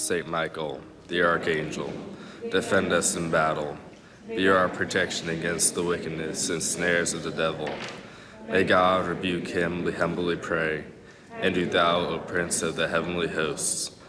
Saint Michael, the Archangel, defend us in battle. Be our protection against the wickedness and snares of the devil. May God rebuke him, we humbly pray. And do thou, O Prince of the heavenly hosts,